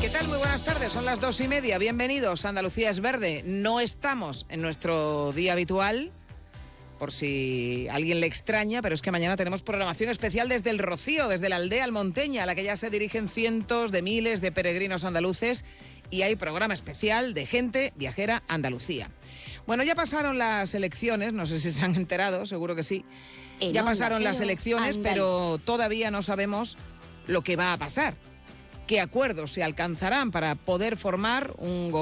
¿Qué tal? Muy buenas tardes, son las 2:30. Bienvenidos, Andalucía es Verde. No estamos en nuestro día habitual, por si a alguien le extraña, pero es que mañana tenemos programación especial desde el Rocío, desde la aldea almonteña, a la que ya se dirigen cientos de miles de peregrinos andaluces, y hay programa especial de gente viajera Andalucía. Bueno, ya pasaron las elecciones, no sé si se han enterado, seguro que sí. Ya pasaron las elecciones, pero todavía no sabemos lo que va a pasar. ¿Qué acuerdos se alcanzarán para poder formar un gobierno?